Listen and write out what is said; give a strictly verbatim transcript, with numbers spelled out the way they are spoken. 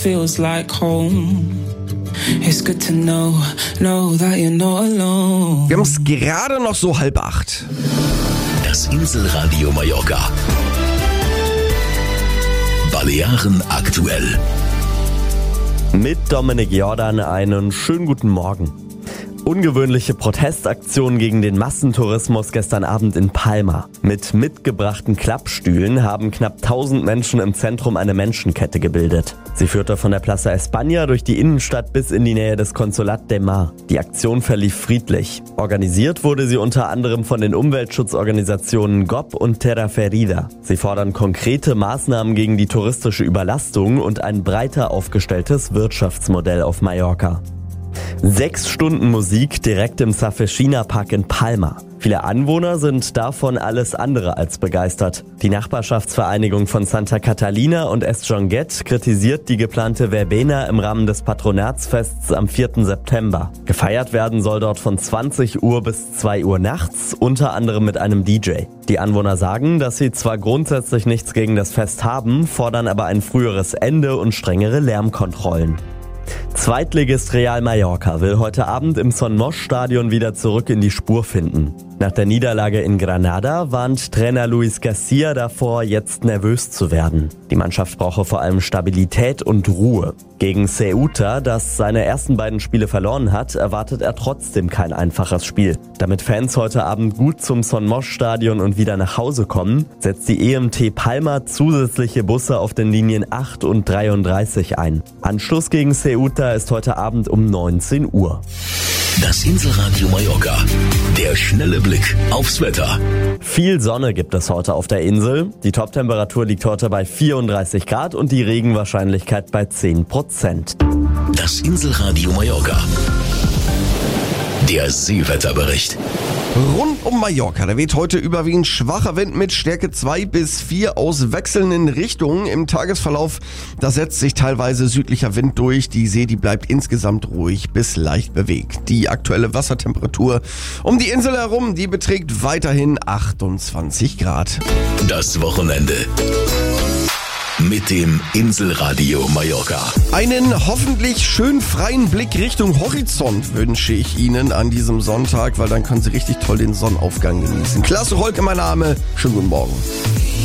feels like home. It's good to know, know that you're not alone. Wir haben es gerade noch so halb acht. Das Inselradio Mallorca. Balearen aktuell. Mit Dominik Jordan einen schönen guten Morgen. Ungewöhnliche Protestaktionen gegen den Massentourismus gestern Abend in Palma. Mit mitgebrachten Klappstühlen haben knapp tausend Menschen im Zentrum eine Menschenkette gebildet. Sie führte von der Plaza España durch die Innenstadt bis in die Nähe des Consolat de Mar. Die Aktion verlief friedlich. Organisiert wurde sie unter anderem von den Umweltschutzorganisationen G O P und Terra Ferida. Sie fordern konkrete Maßnahmen gegen die touristische Überlastung und ein breiter aufgestelltes Wirtschaftsmodell auf Mallorca. Sechs Stunden Musik direkt im Safeshina Park in Palma. Viele Anwohner sind davon alles andere als begeistert. Die Nachbarschaftsvereinigung von Santa Catalina und Es Jonguet kritisiert die geplante Verbena im Rahmen des Patronatsfests am vierten September. Gefeiert werden soll dort von zwanzig Uhr bis zwei Uhr nachts, unter anderem mit einem D J. Die Anwohner sagen, dass sie zwar grundsätzlich nichts gegen das Fest haben, fordern aber ein früheres Ende und strengere Lärmkontrollen. Zweitligist Real Mallorca will heute Abend im Son Moix-Stadion wieder zurück in die Spur finden. Nach der Niederlage in Granada warnt Trainer Luis Garcia davor, jetzt nervös zu werden. Die Mannschaft brauche vor allem Stabilität und Ruhe. Gegen Ceuta, das seine ersten beiden Spiele verloren hat, erwartet er trotzdem kein einfaches Spiel. Damit Fans heute Abend gut zum Son Moix-Stadion und wieder nach Hause kommen, setzt die E M T Palma zusätzliche Busse auf den Linien acht und dreiunddreißig ein. Anschluss gegen Ceuta ist heute Abend um neunzehn Uhr. Das Inselradio Mallorca. Der schnelle Blick aufs Wetter. Viel Sonne gibt es heute auf der Insel. Die Toptemperatur liegt heute bei vierunddreißig Grad und die Regenwahrscheinlichkeit bei zehn Prozent. Das Inselradio Mallorca. Der Seewetterbericht. Rund um Mallorca, da weht heute überwiegend schwacher Wind mit Stärke zwei bis vier aus wechselnden Richtungen. Im Tagesverlauf, da setzt sich teilweise südlicher Wind durch. Die See, die bleibt insgesamt ruhig bis leicht bewegt. Die aktuelle Wassertemperatur um die Insel herum, die beträgt weiterhin achtundzwanzig Grad. Das Wochenende. Mit dem Inselradio Mallorca. Einen hoffentlich schön freien Blick Richtung Horizont wünsche ich Ihnen an diesem Sonntag, weil dann können Sie richtig toll den Sonnenaufgang genießen. Klaas Rolke, mein Name. Schönen guten Morgen.